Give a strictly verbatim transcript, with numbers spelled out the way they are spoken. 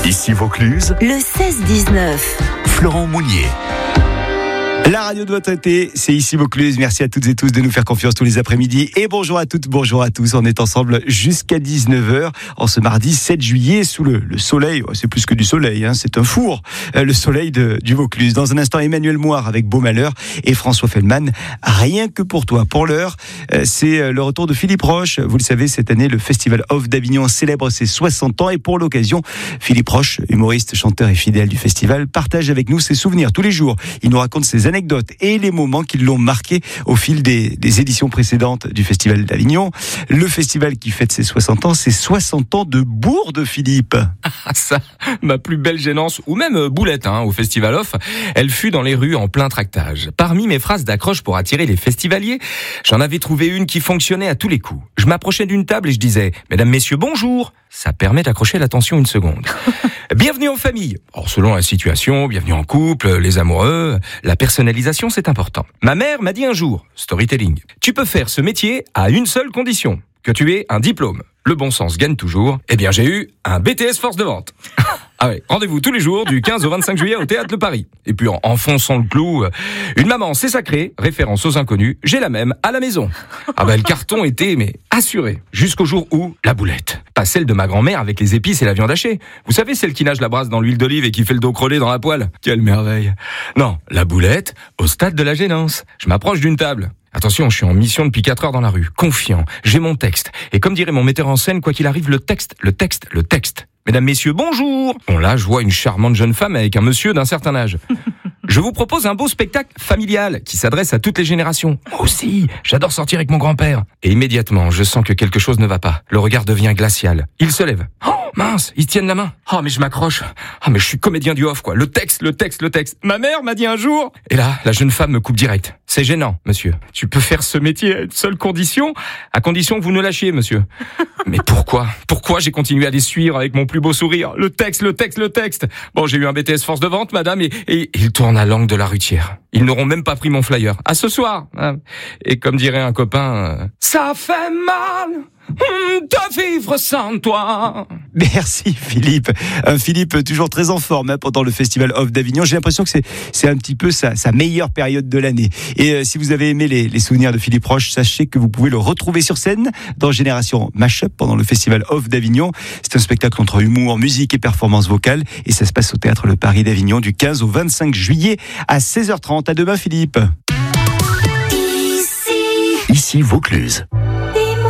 Ici Vaucluse, le seize dix-neuf. Florent Mounier. La radio de votre été, c'est ici Vaucluse. Merci à toutes et tous de nous faire confiance tous les après-midi. Et bonjour à toutes, bonjour à tous. On est ensemble jusqu'à dix-neuf heures en ce mardi sept juillet sous le, le soleil. C'est plus que du soleil, hein, c'est un four. Le soleil de, du Vaucluse. Dans un instant, Emmanuel Moire avec Beau Malheur et François Fellman. Rien que pour toi. Pour l'heure, c'est le retour de Philippe Roche. Vous le savez, cette année, le Festival Off d'Avignon célèbre ses soixante ans. Et pour l'occasion, Philippe Roche, humoriste, chanteur et fidèle du festival, partage avec nous ses souvenirs tous les jours. Il nous raconte ses anecdotes et les moments qui l'ont marqué au fil des, des éditions précédentes du Festival d'Avignon. Le festival qui fête ses soixante ans, c'est soixante ans de bourde, Philippe. Ah ça, ma plus belle gênance, ou même boulette hein, au Festival Off, elle fut dans les rues en plein tractage. Parmi mes phrases d'accroche pour attirer les festivaliers, j'en avais trouvé une qui fonctionnait à tous les coups. Je m'approchais d'une table et je disais « Mesdames, Messieurs, bonjour !» Ça permet d'accrocher l'attention une seconde. Bienvenue en famille. Or, selon la situation, bienvenue en couple, les amoureux, la personnalisation, c'est important. Ma mère m'a dit un jour, storytelling, tu peux faire ce métier à une seule condition, que tu aies un diplôme. Le bon sens gagne toujours. Eh bien, j'ai eu un B T S force de vente. Ah ouais, rendez-vous tous les jours du quinze au vingt-cinq juillet au Théâtre de Paris. Et puis en enfonçant le clou, une maman c'est sacré, référence aux inconnus, j'ai la même à la maison. Ah bah le carton était mais assuré, jusqu'au jour où la boulette. Pas celle de ma grand-mère avec les épices et la viande hachée. Vous savez, celle qui nage la brasse dans l'huile d'olive et qui fait le dos crôlé dans la poêle. Quelle merveille. Non, la boulette au stade de la gênance. Je m'approche d'une table. Attention, je suis en mission depuis quatre heures dans la rue, confiant, j'ai mon texte. Et comme dirait mon metteur en scène, quoi qu'il arrive, le texte, le texte, le texte. Mesdames, messieurs, bonjour. Bon là, je vois une charmante jeune femme avec un monsieur d'un certain âge. Je vous propose un beau spectacle familial qui s'adresse à toutes les générations. Moi aussi, j'adore sortir avec mon grand-père. Et immédiatement, je sens que quelque chose ne va pas. Le regard devient glacial. Il se lève. Oh, mince, ils tiennent la main. Oh, mais je m'accroche. Ah, mais je suis comédien du off, quoi. Le texte, le texte, le texte. Ma mère m'a dit un jour. Et là, la jeune femme me coupe direct. C'est gênant, monsieur. Tu peux faire ce métier à une seule condition, à condition que vous ne lâchiez, monsieur. Mais pourquoi Pourquoi j'ai continué à les suivre avec mon plus beau sourire? Le texte, le texte, le texte. Bon, j'ai eu un B T S force de vente, madame, et, et il tourne à l'angle de la rutière. Ils n'auront même pas pris mon flyer. À ce soir. Et comme dirait un copain, euh, ça fait mal de vivre sans toi. Merci Philippe. Un Philippe toujours très en forme hein, pendant le Festival Off d'Avignon. J'ai l'impression que c'est, c'est un petit peu sa, sa meilleure période de l'année. Et euh, si vous avez aimé les, les souvenirs de Philippe Roche, sachez que vous pouvez le retrouver sur scène dans Génération Mashup pendant le Festival Off d'Avignon. C'est un spectacle entre humour, musique et performance vocale. Et ça se passe au Théâtre Le Paris d'Avignon du quinze au vingt-cinq juillet à seize heures trente. À demain Philippe. Ici Vaucluse.